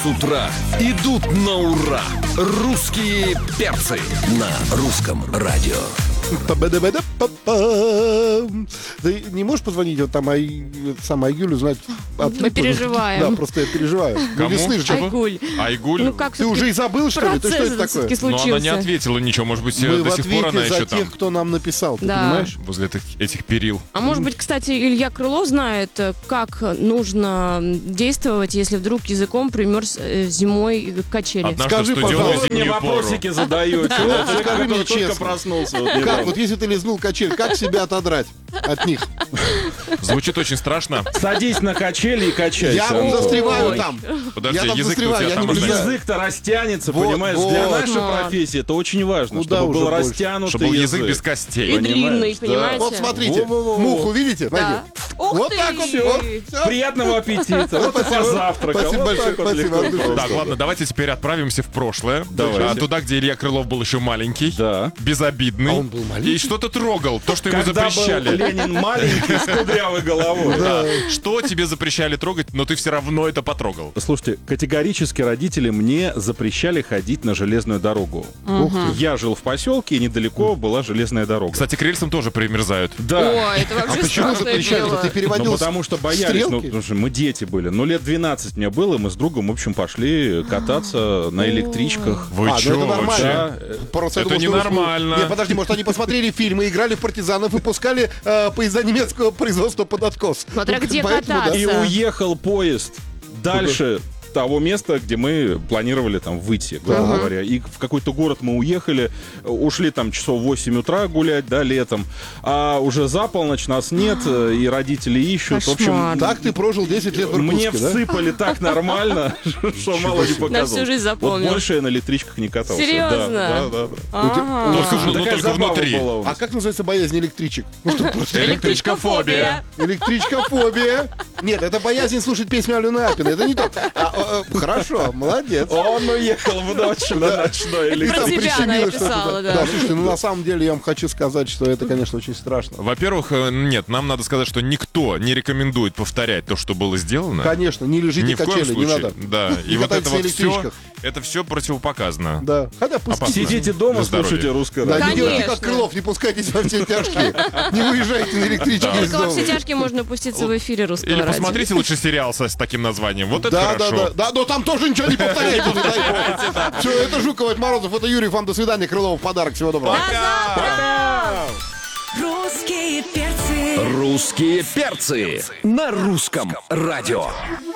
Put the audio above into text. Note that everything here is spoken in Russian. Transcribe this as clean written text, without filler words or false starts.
с утра идут на ура. Русские перцы на русском радио. Ты не можешь позвонить вот там Айгулю, знать? Мы переживаем. Да, просто я переживаю. Кому? Весны же. Айгуль. Айгуль? Ну как Ты уже и забыл, что ли? Ты что это такое? Но она не ответила ничего. Может быть, Мы до в сих пор она ответе за еще там, тех, кто нам написал, ты Да. понимаешь? возле этих перил. А может быть, кстати, Илья Крылов знает, как нужно действовать, если вдруг языком примерз зимой качели. Однажды Скажи, в студионную пожалуйста, Вы мне зимнюю пору. вопросики задаете. Скажи Человек, мне который только честно. проснулся. вот Как недавно. вот если ты лизнул качель, как себя отодрать от них? Звучит очень страшно. Садись на качели и качайся. Я Антон. застреваю Ой. там. Подожди, Я там язык у застреваю, тебя я там не остается. влезаю. Язык-то растянется, Вот, понимаешь? вот. Для нашей Да. профессии это очень важно, Куда чтобы уже был больше? растянутый Чтобы был язык язык. без костей. И длинный, понимаешь, да. понимаете? Вот смотрите, Во-во-во. муху видите? Да. Найди. Ух Вот ты! так вот. Вот. Всё. Приятного аппетита. Вот и Спасибо. позавтракал. Спасибо Вот большое, так вот спасибо, легко от души. просто. Так, ладно, давайте теперь отправимся в прошлое. Давайте. Туда, где Илья Крылов был еще маленький. Да. Безобидный. А он был маленький? И что-то трогал, то, что ему Когда был запрещали. Ленин маленький с кудрявой головой. Да. Что тебе запрещали трогать, но ты все равно это потрогал. Слушайте, категорически родители мне запрещали ходить на железную дорогу. Я жил в поселке, и недалеко была железная дорога. Кстати, к рельсам тоже примерзают. Да. Ой, это А вообще почему страшное запрещали? дело. Ты переводил Ну, потому что боялись, стрелки? потому что мы дети были. Ну, лет 12 мне было, и мы с другом, в общем, пошли кататься на электричках. Вы ну чё это нормально. вообще? Просто я Это думал, что- ненормально. Не, подожди, может, они посмотрели фильмы, играли в партизанов и пускали поезда немецкого производства под откос. Смотря Ну, где поэтому, да. кататься. И уехал поезд дальше того места, где мы планировали там выйти, грубо говоря. И в какой-то город мы уехали, ушли там часов 8 утра гулять, да, летом. А уже за полночь нас нет, и родители ищут. В общем, Кошмар. Так ты прожил 10 лет в мне Иркутске, да? всыпали так нормально, что мало не показалось. На всю жизнь запомнил. Вот больше я на электричках не катался. Серьезно? Да. Ага. Ну, Такая только забава внутри. была у нас. А как называется боязнь электричек? Ну, что просто Электричкофобия. электричкофобия. Нет, это боязнь слушать песню Алены Апиной. Это не то. Хорошо, молодец. Он уехал в ночь на ночной И там Про тебя электричке. она прищемило написала, что-то. да. Да, слушайте, ну на самом деле я вам хочу сказать, что это, конечно, очень страшно. Во-первых, нет, нам надо сказать, что никто не рекомендует повторять то, что было сделано. Конечно, не лежите Ни в коем качели, не случае. надо. Да, и Не вот это катайтесь на вот все, электричках. это все противопоказано. Да. Хотя пусть Опасно. Сидите дома, Для здоровья. слушайте русское Да, радио. не делайте как Конечно. Крылов, не пускайтесь во все тяжкие. Не выезжайте на электричке из Только во дома. все тяжкие можно пуститься в эфире русского Или радио. посмотрите лучше сериал с таким названием. Вот это Да, да, хорошо. да, да, но там тоже ничего не повторяйте, не дай бог. Все, это Жукова, это Морозов, это Юрий, вам до свидания, Крылов, подарок, всего доброго. Русские перцы. Русские перцы на русском радио.